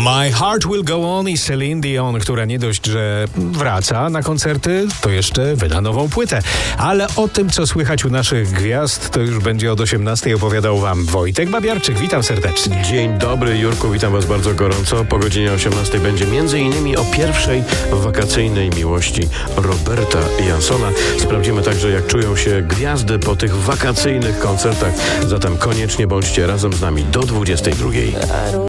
My Heart Will Go On i Celine Dion, która nie dość, że wraca na koncerty, to jeszcze wyda nową płytę. Ale o tym, co słychać u naszych gwiazd, to już będzie od 18:00 opowiadał wam Wojtek Babiarczyk. Witam serdecznie. Dzień dobry, Jurku, witam was bardzo gorąco. Po godzinie 18:00 będzie m.in. o pierwszej wakacyjnej miłości Roberta Jansona. Sprawdzimy także, jak czują się gwiazdy po tych wakacyjnych koncertach. Zatem koniecznie bądźcie razem z nami do 22:00.